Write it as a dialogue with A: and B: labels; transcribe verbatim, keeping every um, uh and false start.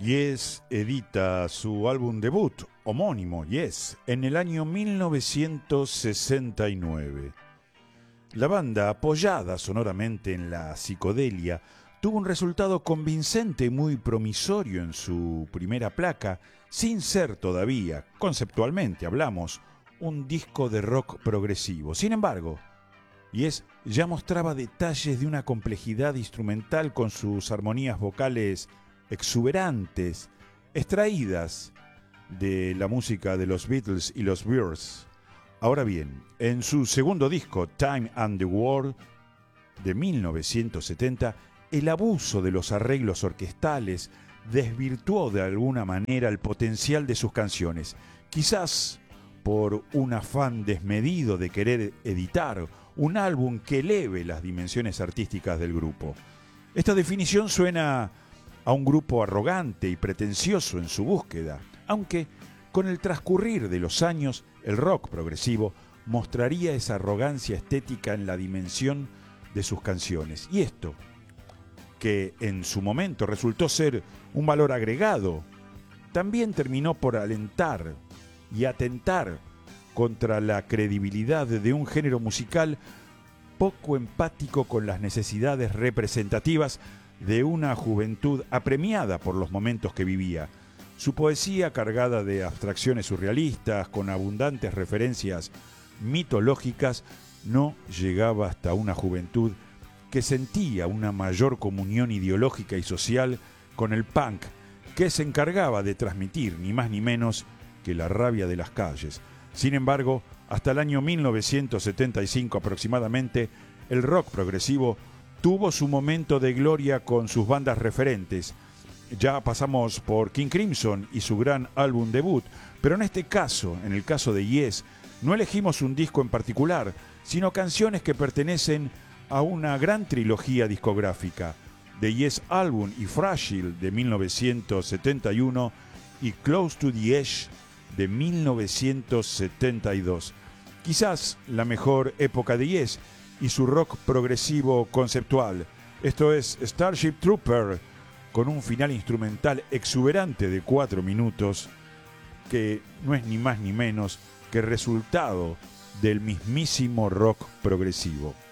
A: Yes edita su álbum debut, homónimo, Yes, en el año mil novecientos sesenta y nueve. La banda, apoyada sonoramente en la psicodelia, tuvo un resultado convincente y muy promisorio en su primera placa, sin ser todavía, conceptualmente hablamos, un disco de rock progresivo. Sin embargo, Yes ya mostraba detalles de una complejidad instrumental con sus armonías vocales exuberantes, extraídas de la música de los Beatles y los Byrds. Ahora bien, en su segundo disco, Time and the World, de mil novecientos setenta, el abuso de los arreglos orquestales desvirtuó de alguna manera el potencial de sus canciones, quizás por un afán desmedido de querer editar un álbum que eleve las dimensiones artísticas del grupo. Esta definición suena a un grupo arrogante y pretencioso en su búsqueda, aunque con el transcurrir de los años el rock progresivo mostraría esa arrogancia estética en la dimensión de sus canciones. Y esto, que en su momento resultó ser un valor agregado, también terminó por alentar y atentar contra la credibilidad de un género musical poco empático con las necesidades representativas de una juventud apremiada por los momentos que vivía. Su poesía, cargada de abstracciones surrealistas, con abundantes referencias mitológicas, no llegaba hasta una juventud que sentía una mayor comunión ideológica y social con el punk, que se encargaba de transmitir ni más ni menos que la rabia de las calles. Sin embargo, hasta el año mil novecientos setenta y cinco aproximadamente, el rock progresivo tuvo su momento de gloria con sus bandas referentes. Ya pasamos por King Crimson y su gran álbum debut, pero en este caso, en el caso de Yes, no elegimos un disco en particular, sino canciones que pertenecen a una gran trilogía discográfica: The Yes Album y Fragile de mil novecientos setenta y uno y Close to the Edge de mil novecientos setenta y dos. Quizás la mejor época de Yes y su rock progresivo conceptual. Esto es Starship Trooper, con un final instrumental exuberante de cuatro minutos, que no es ni más ni menos que resultado del mismísimo rock progresivo.